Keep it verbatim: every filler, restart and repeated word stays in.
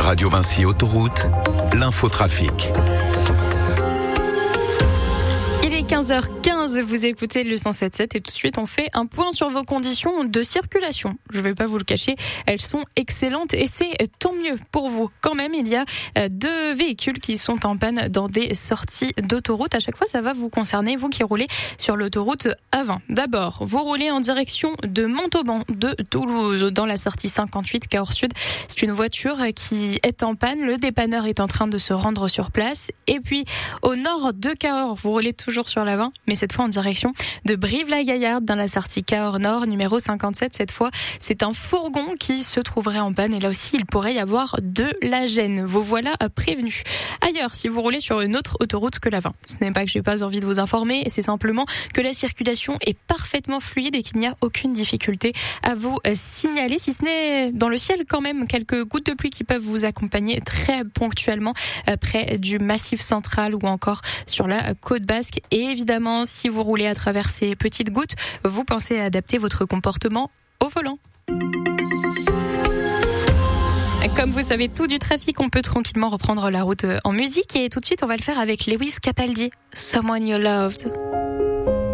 Radio Vinci Autoroute, l'infotrafic. Il est quinze heures quinze, vous écoutez le cent sept sept et tout de suite on fait un point sur vos conditions de circulation. Je ne vais pas vous le cacher, elles sont excellentes et c'est tant mieux pour vous. Quand même, il y a deux véhicules qui sont en panne dans des sorties d'autoroute. À chaque fois, ça va vous concerner, vous qui roulez sur l'autoroute A vingt. D'abord, vous roulez en direction de Montauban de Toulouse dans la sortie cinquante-huit Cahors Sud. C'est une voiture qui est en panne. Le dépanneur est en train de se rendre sur place. Et puis, au nord de Cahors, vous roulez toujours sur la vingt, mais cette fois en direction de Brive-la-Gaillarde dans la sortie Cahors Nord, numéro cinquante-sept. Cette fois, c'est un fourgon qui se trouverait en panne et là aussi, il pourrait y avoir de la gêne. Vous voilà prévenus. Ailleurs, si vous roulez sur une autre autoroute que la vingt, ce n'est pas que j'ai pas envie de vous informer, c'est simplement que la circulation est parfaitement fluide et qu'il n'y a aucune difficulté à vous signaler, si ce n'est dans le ciel quand même quelques gouttes de pluie qui peuvent vous accompagner très ponctuellement près du Massif central ou encore sur la côte basque. Et évidemment, si vous roulez à travers ces petites gouttes, vous pensez à adapter votre comportement au volant. Comme vous savez tout du trafic, on peut tranquillement reprendre la route en musique et tout de suite on va le faire avec Lewis Capaldi, Someone You Loved.